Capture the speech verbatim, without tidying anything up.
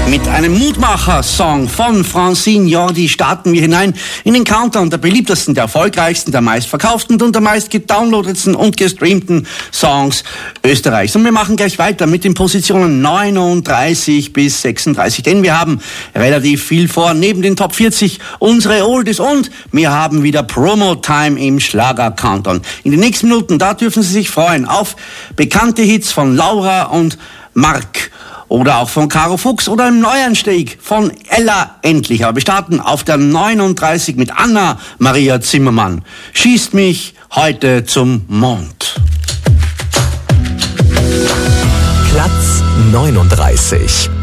Mit einem Mutmacher-Song von Francine Jordi starten wir hinein in den Countdown der beliebtesten, der erfolgreichsten, der meistverkauften und der meist gedownloadetsten und gestreamten Songs Österreichs. Und wir machen gleich weiter mit den Positionen neununddreißig bis sechsunddreißig, denn wir haben relativ viel vor. Neben den Top vierzig unsere Oldies und wir haben wieder Promo-Time im Schlager-Countdown. In den nächsten Minuten, da dürfen Sie sich freuen auf bekannte Hits von Laura und Mark. Oder auch von Caro Fuchs oder im Neuanstieg von Ella Endlich. Aber wir starten auf der neununddreißig mit Anna Maria Zimmermann. Schießt mich heute zum Mond. Platz neununddreißig.